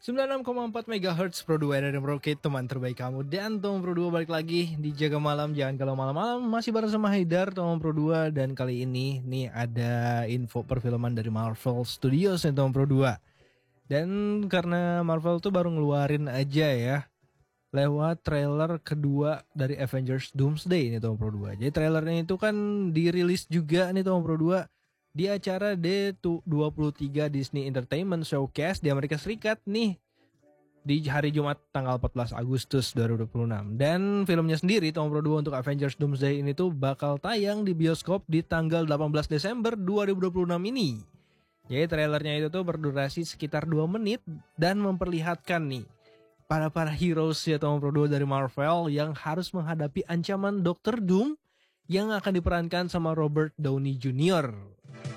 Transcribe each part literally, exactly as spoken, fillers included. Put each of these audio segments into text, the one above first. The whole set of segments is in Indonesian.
sembilan puluh enam koma empat megahertz Pro dua R R M Rocket, teman terbaik kamu. Dan Tom Pro dua balik lagi di Jaga Malam. Jangan kalau malam-malam, masih bareng sama Haidar, Tom Pro dua. Dan kali ini nih ada info perfilman dari Marvel Studios nih Tom Pro dua. Dan karena Marvel tuh baru ngeluarin aja ya lewat trailer kedua dari Avengers Doomsday nih Tom Pro dua. Jadi trailernya itu kan dirilis juga nih Tom Pro dua di acara D dua puluh tiga Disney Entertainment Showcase di Amerika Serikat nih di hari Jumat tanggal empat belas Agustus dua ribu dua puluh enam. Dan filmnya sendiri Tom Pro dua untuk Avengers Doomsday ini tuh bakal tayang di bioskop di tanggal delapan belas Desember dua ribu dua puluh enam ini. Jadi trailernya itu tuh berdurasi sekitar dua menit dan memperlihatkan nih para para heroes ya Tom Pro dua dari Marvel yang harus menghadapi ancaman Doctor Doom yang akan diperankan sama Robert Downey Junior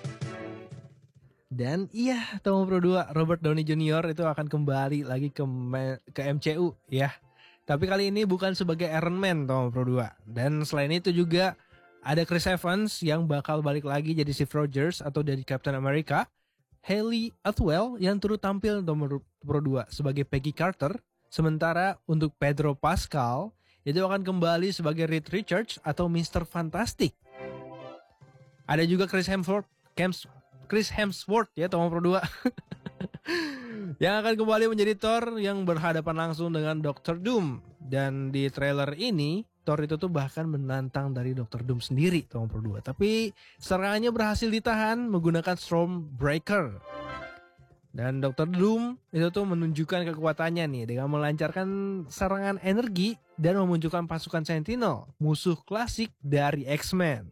Dan iya, Tom Pro dua, Robert Downey Junior itu akan kembali lagi ke me- ke M C U ya. Tapi kali ini bukan sebagai Iron Man Tom Pro dua. Dan selain itu juga ada Chris Evans yang bakal balik lagi jadi Steve Rogers atau dari Captain America. Hayley Atwell yang turut tampil Tom Pro dua sebagai Peggy Carter. Sementara untuk Pedro Pascal itu akan kembali sebagai Reed Richards atau mister Fantastic. Ada juga Chris Hemsworth, Hems, Chris Hemsworth ya Tom Pro dua yang akan kembali menjadi Thor yang berhadapan langsung dengan Doctor Doom. Dan di trailer ini Thor itu tuh bahkan menantang dari Doctor Doom sendiri Tom Pro dua. Tapi serangannya berhasil ditahan menggunakan Stormbreaker. Dan Doctor Doom itu tuh menunjukkan kekuatannya nih dengan melancarkan serangan energi dan memunculkan pasukan Sentinel, musuh klasik dari X-Men.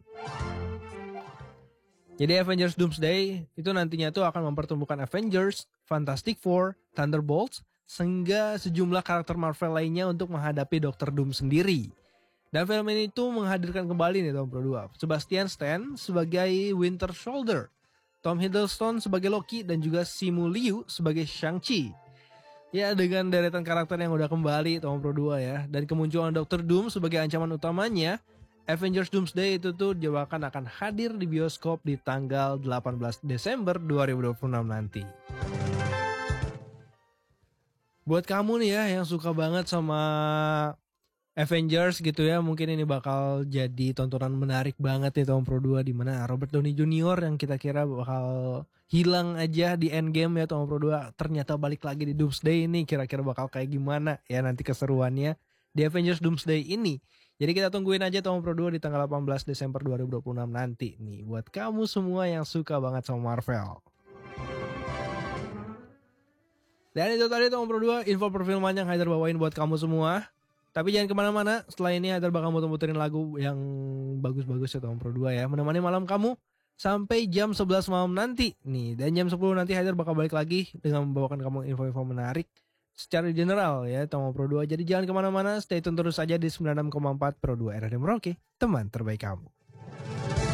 Jadi Avengers Doomsday itu nantinya tuh akan mempertemukan Avengers, Fantastic Four, Thunderbolts, sehingga sejumlah karakter Marvel lainnya untuk menghadapi Doctor Doom sendiri. Dan film ini tuh menghadirkan kembali nih Tom Pro dua Sebastian Stan sebagai Winter Soldier, Tom Hiddleston sebagai Loki, dan juga Simu Liu sebagai Shang-Chi. Ya, dengan deretan karakter yang udah kembali Tom Pro dua ya, dan kemunculan Doctor Doom sebagai ancaman utamanya, Avengers Doomsday itu tuh dijadwalkan akan hadir di bioskop di tanggal delapan belas Desember dua ribu dua puluh enam nanti. Buat kamu nih ya yang suka banget sama Avengers gitu ya, mungkin ini bakal jadi tontonan menarik banget nih Tom Pro dua, di mana Robert Downey Junior yang kita kira bakal hilang aja di Endgame ya Tom Pro dua ternyata balik lagi di Doomsday ini. Kira-kira bakal kayak gimana ya nanti keseruannya di Avengers Doomsday ini. Jadi kita tungguin aja Tom Pro dua di tanggal delapan belas Desember dua ribu dua puluh enam nanti nih buat kamu semua yang suka banget sama Marvel. Dan itu tadi Tom Pro dua info perfilman yang Haidar bawain buat kamu semua. Tapi jangan kemana-mana, setelah ini Haidar bakal muter-muterin lagu yang bagus-bagus ya Tom Pro dua ya, menemani malam kamu sampai jam sebelas malam nanti nih. Dan jam sepuluh nanti Haidar bakal balik lagi dengan membawakan kamu info-info menarik secara general ya Tom Pro dua. Jadi jangan kemana-mana, stay tune terus saja di sembilan puluh enam koma empat Pro dua R R M Rocket, teman terbaik kamu.